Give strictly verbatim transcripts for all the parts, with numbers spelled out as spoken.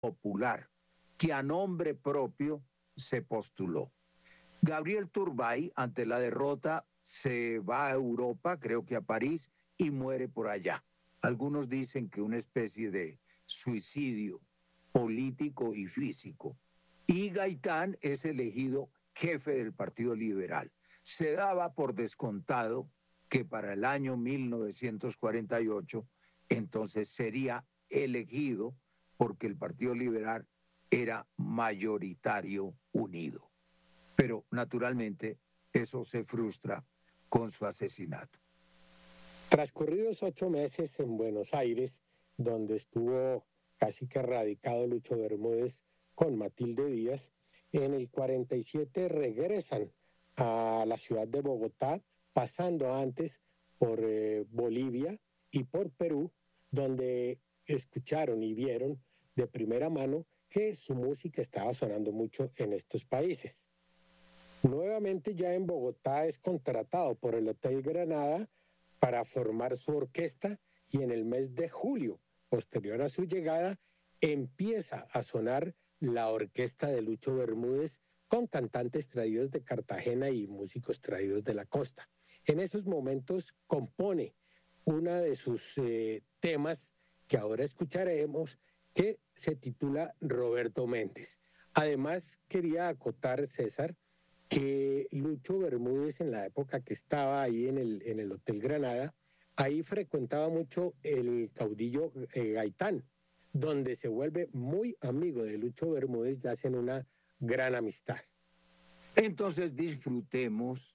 popular, que a nombre propio se postuló. Gabriel Turbay, ante la derrota, se va a Europa, creo que a París, y muere por allá. Algunos dicen que una especie de suicidio político y físico. Y Gaitán es elegido jefe del Partido Liberal. Se daba por descontado que para el año mil novecientos cuarenta y ocho entonces sería elegido porque el Partido Liberal era mayoritario unido. Pero naturalmente eso se frustra con su asesinato. Transcurridos ocho meses en Buenos Aires, donde estuvo casi que radicado Lucho Bermúdez con Matilde Díaz, en el cuarenta y siete regresan a la ciudad de Bogotá, pasando antes por eh, Bolivia y por Perú, donde escucharon y vieron de primera mano que su música estaba sonando mucho en estos países. Nuevamente ya en Bogotá es contratado por el Hotel Granada para formar su orquesta y en el mes de julio, posterior a su llegada, empieza a sonar la orquesta de Lucho Bermúdez con cantantes traídos de Cartagena y músicos traídos de la costa. En esos momentos compone uno de sus eh, temas que ahora escucharemos, que se titula Roberto Méndez. Además, quería acotar, César, que Lucho Bermúdez, en la época que estaba ahí en el, en el Hotel Granada, ahí frecuentaba mucho el caudillo eh, Gaitán, donde se vuelve muy amigo de Lucho Bermúdez y hacen una gran amistad. Entonces disfrutemos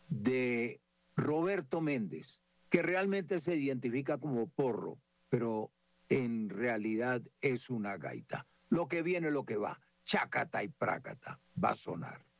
de Roberto Méndez, que realmente se identifica como porro, pero en realidad es una gaita. Lo que viene, lo que va, chácata y prácata, va a sonar.